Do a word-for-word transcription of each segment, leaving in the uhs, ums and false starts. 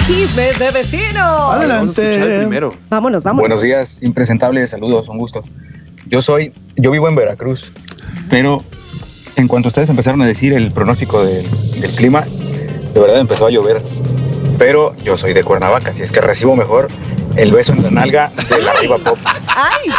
Chismes de Vecinos. Adelante. Vamos a escuchar el primero. Vámonos, vámonos. Buenos días, impresentables, saludos, un gusto. Yo soy, yo vivo en Veracruz, pero en cuanto ustedes empezaron a decir el pronóstico del, del clima, de verdad empezó a llover. Pero yo soy de Cuernavaca, así es que recibo mejor el beso en la nalga de la Arriba Pop. ¡Ay!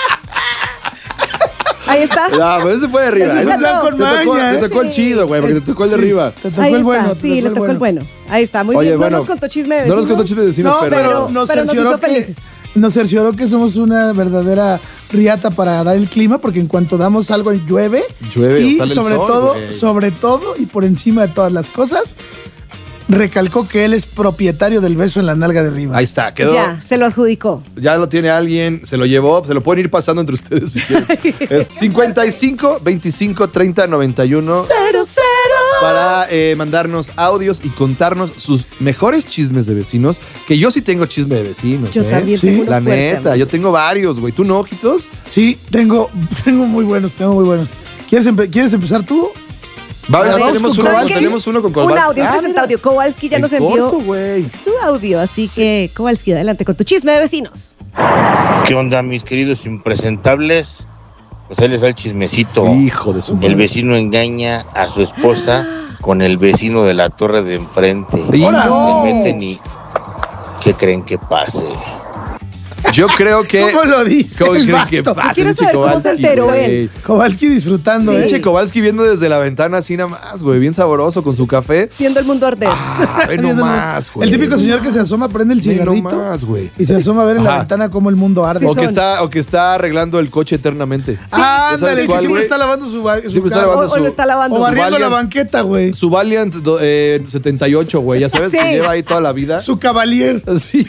Ahí está. Ya, pues ese fue de arriba. Ese Ese es te, tocó, te tocó el chido, güey, porque te tocó el de arriba. Te tocó Ahí el está. bueno. te Sí, le tocó el bueno. Ahí está, muy Oye, bien. bueno, no nos contó chisme de No vecinos. nos contó chisme de vecinos, No, pero... pero nos pero nos cercioró hizo que felices. nos cercioró que somos una verdadera riata para dar el clima, porque en cuanto damos algo llueve. Llueve, y o sale el sobre sol, todo, güey. sobre todo y por encima de todas las cosas, recalcó que él es propietario del beso en la nalga de arriba. Ahí está, quedó. Ya, se lo adjudicó. Ya lo tiene alguien, se lo llevó, se lo pueden ir pasando entre ustedes si quieren. Es cincuenta y cinco, veinticinco, treinta, noventa y uno Cero, cero. para eh, mandarnos audios y contarnos sus mejores chismes de vecinos, que yo sí tengo chisme de vecinos, Yo ¿eh? también Sí, tengo uno La fuerte, neta, amigos. yo tengo varios, güey. ¿Tú no, ojitos? Sí, tengo, tengo muy buenos, tengo muy buenos. ¿Quieres, empe- ¿quieres empezar tú? Va, A ver, ya vamos tenemos, con uno, Kowalski. tenemos uno con Un Kowalski. audio, un Ah, presenta mira. audio. Kowalski ya En nos envió corto, güey. su audio, así que Kowalski, adelante con tu chisme de vecinos. ¿Qué onda, mis queridos impresentables? Pues ahí les va el chismecito. Hijo de su El madre. vecino engaña a su esposa con el vecino de la torre de enfrente. ¡Hola! Se meten y... ¿Qué creen que pase? Yo creo que... ¿Cómo lo dice ¿Cómo el creen que vato? pase, Quiero pinche saber cómo se Kowalski, enteró güey? él. Kowalski disfrutando, Sí. ¿eh? Pinche Kowalski viendo desde la ventana así nada más, güey. Bien sabroso con su café. Viendo el mundo arder. Ah, ve nomás, güey. El típico señor que se asoma, prende el Ve cigarrito nomás, güey. y se asoma a ver en la Ajá. ventana cómo el mundo arde. Sí, O que, son. está, o que está arreglando el coche eternamente. Ah, ¿Ya sabes ándale, el que cuál, siempre güey? está lavando su, ba- su Siempre está carro. lavando O, o lo está lavando. O barriendo la Valiant. banqueta, güey. Su Valiant do- eh, setenta y ocho, güey. Ya sabes Sí. que lleva ahí toda la vida. Su cavalier. Sí.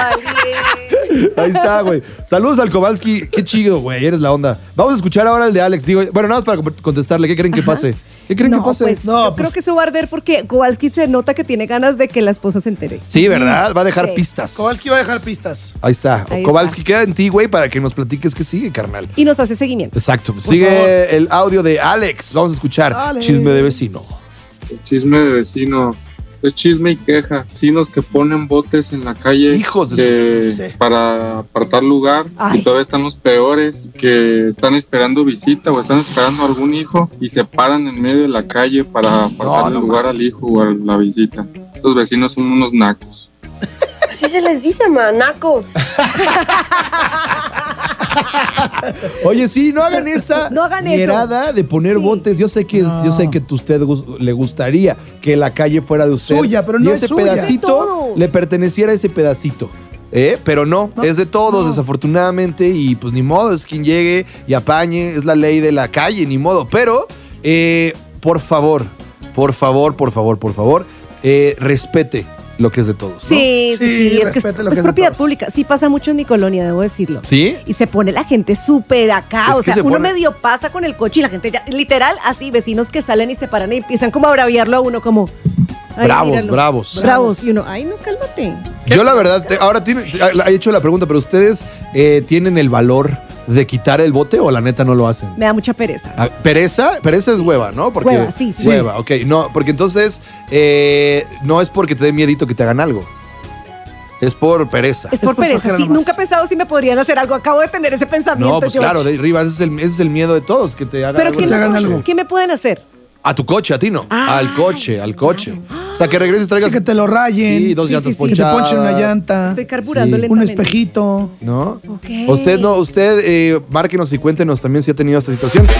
Caballero. Ahí está, güey. Saludos al Kowalski. Qué chido, güey. Eres la onda. Vamos a escuchar ahora el de Alex. Digo, bueno, nada más para contestarle. ¿Qué creen que pase? ¿Qué creen No, que pase? pues, No, yo pues- creo que eso va a arder porque Kowalski se nota que tiene ganas de que la esposa se entere. Sí, ¿verdad? Va a dejar Sí. pistas. Kowalski va a dejar pistas. Ahí está. Ahí Kowalski, está. queda en ti, güey, para que nos platiques qué sigue, carnal. Y nos hace seguimiento. Exacto. Sigue favor. el audio de Alex. Vamos a escuchar. Alex. Chisme de vecino. El chisme de vecino. Es chisme y queja. Vecinos que ponen botes en la calle Hijos de que- su- Sí. para apartar lugar. Ay. Y todavía están los peores que están esperando visita o están esperando algún hijo y se paran en medio de la calle para apartar no el lugar al hijo o a la visita. Los vecinos son unos nacos. Así se les dice, manacos. Oye, sí, no hagan esa No hagan eso. mierada de poner Sí. botes. Yo sé que yo sé que a usted gus- le gustaría que la calle fuera de usted. Suya, pero no y es ese suya. pedacito De todos. le perteneciera a ese pedacito. ¿Eh? Pero no, es de todos, desafortunadamente, y pues ni modo, es quien llegue y apañe, es la ley de la calle, ni modo. Pero, eh, por favor, por favor, por favor, por favor, eh, respete lo que es de todos. ¿no? Sí, sí, Sí, sí, es que es, respete lo es que es de propiedad todos. pública. Sí pasa mucho en mi colonia, debo decirlo. ¿Sí? Y se pone la gente súper acá. Es o que sea, se uno pone- medio pasa con el coche y la gente ya, literal, así, vecinos que salen y se paran y empiezan como a braviarlo a uno, como. "Ay, Bravos, míralo". bravos. Bravos. Y uno, ay, no, cálmate. Yo la verdad, te- ahora tiene, he hecho la pregunta, pero ustedes eh, tienen el valor de quitar el bote o la neta no lo hacen. Me da mucha pereza. Ah, pereza, pereza es hueva, ¿no? Porque, Hueva, sí, sí. Hueva, ok. No, porque entonces eh, no es porque te dé miedito que te hagan algo. Es por pereza. Es por por pereza. flojera Sí, nomás. nunca he pensado si me podrían hacer algo. Acabo de tener ese pensamiento. No, pues George. claro, de arriba, ese es, el, ese es el miedo de todos, que te hagan Pero algo. ¿qué en te el hagan coche. algo. ¿qué me pueden hacer? A tu coche, a ti no. Ah, al coche, al coche. O sea, que regreses, traigas. Sí, que te lo rayen. Sí, dos Sí, llantas sí, sí. Que te ponchadas. ponchen una llanta. Estoy carburando Sí. Un lentamente. espejito. ¿No? Ok. Usted no, usted, eh, márquenos y cuéntenos también si ha tenido esta situación.